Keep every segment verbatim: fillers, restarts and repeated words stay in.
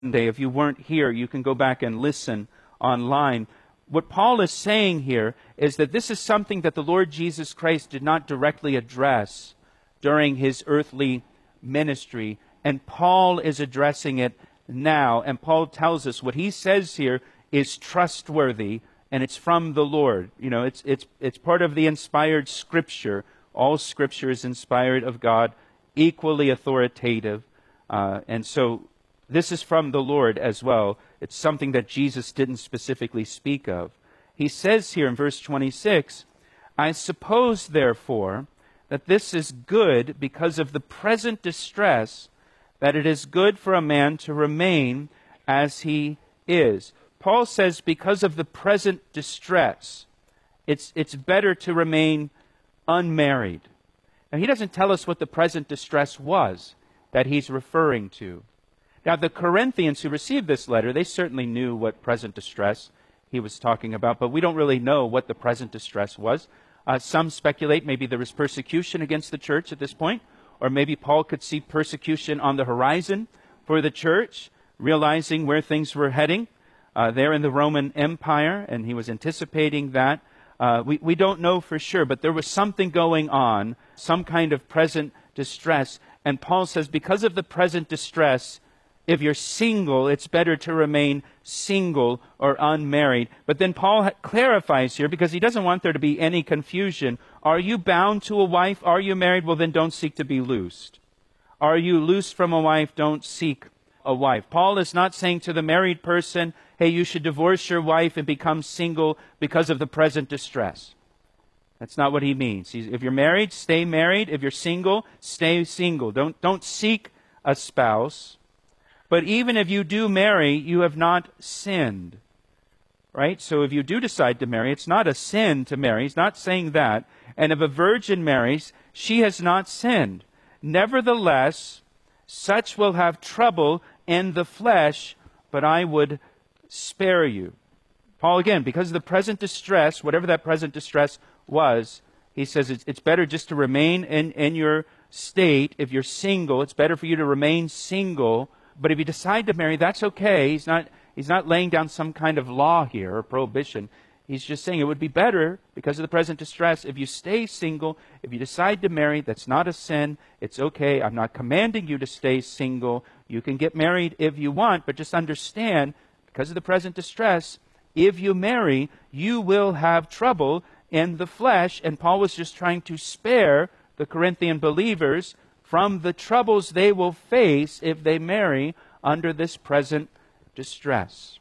Sunday. If you weren't here, you can go back and listen online. What Paul is saying here is that this is something that the Lord Jesus Christ did not directly address during his earthly ministry, and Paul is addressing it now. And Paul tells us what he says here is trustworthy, and it's from the Lord. You know, it's it's it's part of the inspired Scripture. All Scripture is inspired of God, equally authoritative, uh, and so this is from the Lord as well. It's something that Jesus didn't specifically speak of. He says here in verse twenty-six, "I suppose, therefore, that this is good because of the present distress, that it is good for a man to remain as he is." Paul says because of the present distress, it's, it's better to remain unmarried. Now, he doesn't tell us what the present distress was that he's referring to. Now, the Corinthians who received this letter, they certainly knew what present distress he was talking about, but we don't really know what the present distress was. Uh, some speculate maybe there was persecution against the church at this point, or maybe Paul could see persecution on the horizon for the church, realizing where things were heading uh, there in the Roman Empire, and he was anticipating that. Uh, we, we don't know for sure, but there was something going on, some kind of present distress. And Paul says because of the present distress, if you're single, it's better to remain single or unmarried. But then Paul clarifies here, because he doesn't want there to be any confusion. Are you bound to a wife? Are you married? Well, then don't seek to be loosed. Are you loosed from a wife? Don't seek a wife. Paul is not saying to the married person, hey, you should divorce your wife and become single because of the present distress. That's not what he means. He's, if you're married, stay married. If you're single, stay single. Don't, don't seek a spouse. But even if you do marry, you have not sinned, right? So if you do decide to marry, it's not a sin to marry. He's not saying that. And if a virgin marries, she has not sinned. Nevertheless, such will have trouble in the flesh, but I would spare you. Paul, again, because of the present distress, whatever that present distress was, he says it's, it's better just to remain in, in your state. If you're single, it's better for you to remain single. But if you decide to marry, that's okay. He's not, he's not laying down some kind of law here or prohibition. He's just saying it would be better, because of the present distress, if you stay single. If you decide to marry, that's not a sin. It's okay. I'm not commanding you to stay single. You can get married if you want, but just understand, because of the present distress, if you marry, you will have trouble in the flesh. And Paul was just trying to spare the Corinthian believers from the troubles they will face if they marry under this present distress.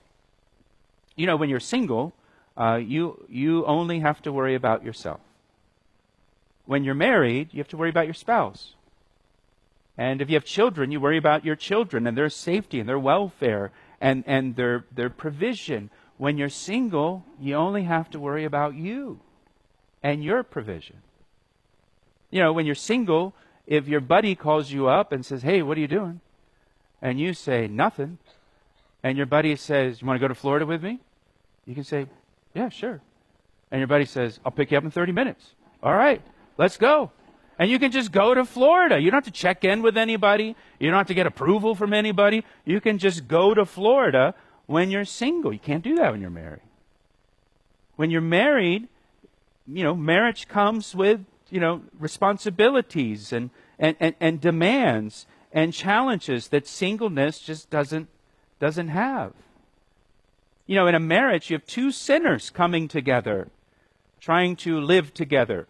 You know, when you're single, uh, you, you only have to worry about yourself. When you're married, you have to worry about your spouse. And if you have children, you worry about your children and their safety and their welfare and, and their, their provision. When you're single, you only have to worry about you and your provision. You know, when you're single, if your buddy calls you up and says, hey, what are you doing? And you say, nothing. And your buddy says, you want to go to Florida with me? You can say, yeah, sure. And your buddy says, I'll pick you up in thirty minutes. All right, let's go. And you can just go to Florida. You don't have to check in with anybody. You don't have to get approval from anybody. You can just go to Florida when you're single. You can't do that when you're married. When you're married, you know, marriage comes with, you know, responsibilities and, and, and, and demands and challenges that singleness just doesn't, doesn't have. You know, in a marriage, you have two sinners coming together, trying to live together.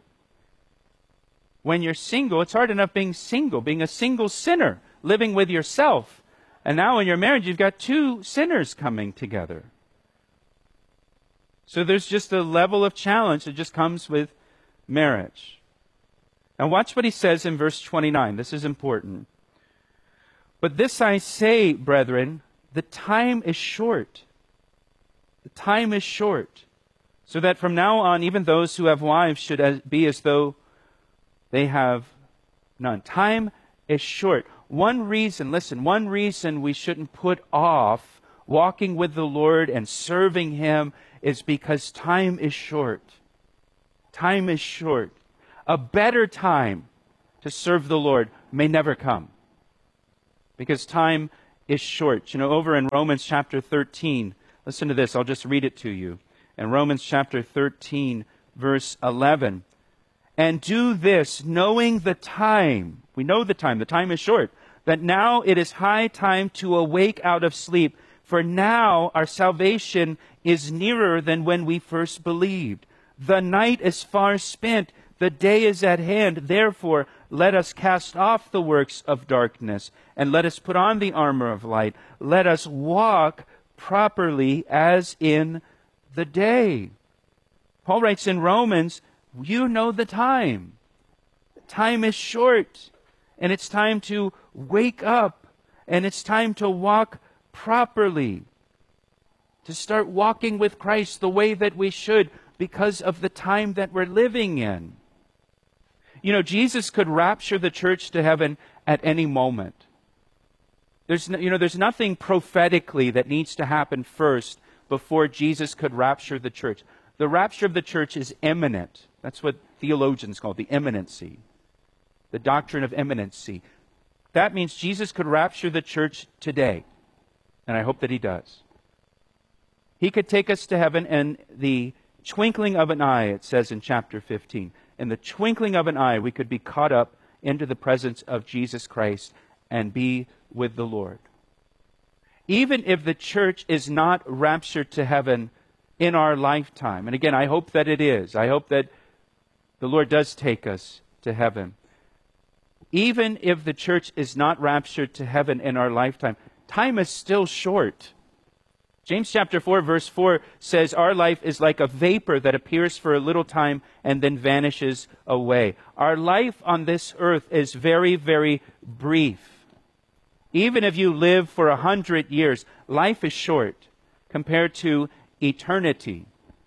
When you're single, it's hard enough being single, being a single sinner, living with yourself. And now in your marriage, you've got two sinners coming together. So there's just a level of challenge that just comes with marriage. Now watch what he says in verse twenty-nine. This is important. But this I say, brethren, the time is short. The time is short. So that from now on, even those who have wives should be as though they have none. Time is short. One reason, listen, one reason we shouldn't put off walking with the Lord and serving Him is because time is short. Time is short. A better time to serve the Lord may never come, because time is short. You know, over in Romans chapter thirteen, listen to this, I'll just read it to you. In Romans chapter thirteen, verse eleven, and do this, knowing the time. We know the time. The time is short. That now it is high time to awake out of sleep. For now our salvation is nearer than when we first believed. The night is far spent. The day is at hand. Therefore, let us cast off the works of darkness, and let us put on the armor of light. Let us walk properly as in the day. Paul writes in Romans, you know the time. Time is short, and it's time to wake up, and it's time to walk properly, to start walking with Christ the way that we should because of the time that we're living in. You know, Jesus could rapture the church to heaven at any moment. There's no, you know, there's nothing prophetically that needs to happen first before Jesus could rapture the church. The rapture of the church is imminent. That's what theologians call it, the imminency. The doctrine of imminency. That means Jesus could rapture the church today. And I hope that he does. He could take us to heaven in the twinkling of an eye, it says in chapter fifteen. In the twinkling of an eye, we could be caught up into the presence of Jesus Christ and be with the Lord. Even if the church is not raptured to heaven in our lifetime, and again, I hope that it is. I hope that the Lord does take us to heaven. Even if the church is not raptured to heaven in our lifetime, time is still short. James chapter four, verse four says, our life is like a vapor that appears for a little time and then vanishes away. Our life on this earth is very, very brief. Even if you live for a hundred years, life is short compared to eternity.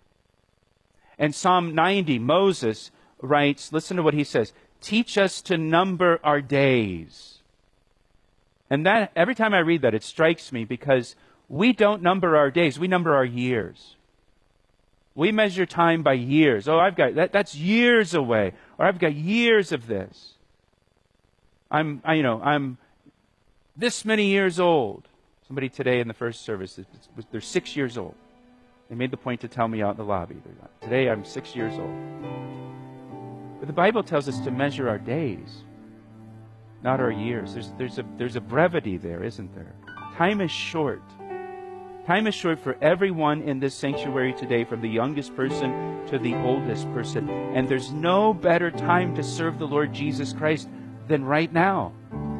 And Psalm ninety, Moses writes, listen to what he says, teach us to number our days. And that, every time I read that, it strikes me because we don't number our days, we number our years. We measure time by years. Oh, I've got, that, that's years away. Or I've got years of this. I'm, I, you know, I'm this many years old. Somebody today in the first service, they're six years old. They made the point to tell me out in the lobby. Today I'm six years old. But the Bible tells us to measure our days, not our years. There's, there's, a, there's a brevity there, isn't there? Time is short. Time is short for everyone in this sanctuary today, from the youngest person to the oldest person. And there's no better time to serve the Lord Jesus Christ than right now.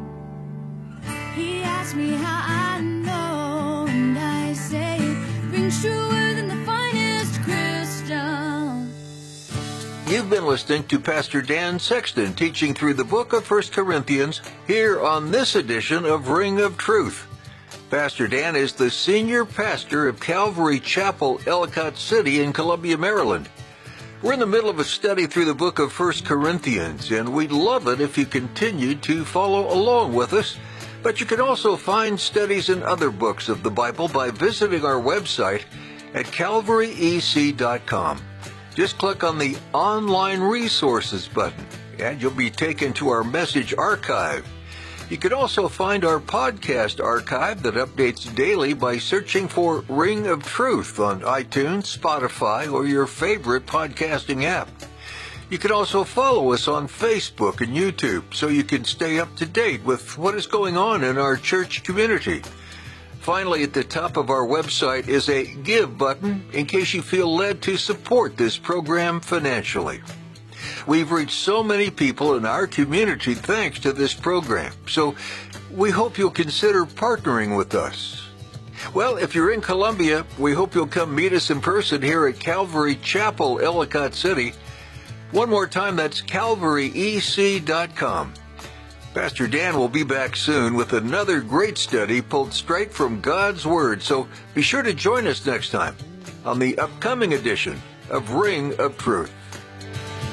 He asked me how I know, and I say it rings truer than the finest crystal. You've been listening to Pastor Dan Sexton teaching through the book of First Corinthians here on this edition of Ring of Truth. Pastor Dan is the senior pastor of Calvary Chapel, Ellicott City in Columbia, Maryland. We're in the middle of a study through the book of First Corinthians, and we'd love it if you continued to follow along with us. But you can also find studies in other books of the Bible by visiting our website at calvary e c dot com. Just click on the Online Resources button, and you'll be taken to our message archive. You can also find our podcast archive that updates daily by searching for Ring of Truth on iTunes, Spotify, or your favorite podcasting app. You can also follow us on Facebook and YouTube so you can stay up to date with what is going on in our church community. Finally, at the top of our website is a Give button in case you feel led to support this program financially. We've reached so many people in our community thanks to this program, so we hope you'll consider partnering with us. Well, if you're in Columbia, we hope you'll come meet us in person here at Calvary Chapel, Ellicott City. One more time, that's calvary e c dot com. Pastor Dan will be back soon with another great study pulled straight from God's Word, so be sure to join us next time on the upcoming edition of Ring of Truth.